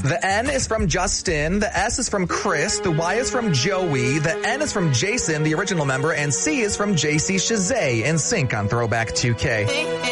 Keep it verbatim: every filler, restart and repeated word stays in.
The N is from Justin, the S is from Chris, the Y is from Joey, the N is from Jason, the original member, and C is from J C Chazé in sync on Throwback two K.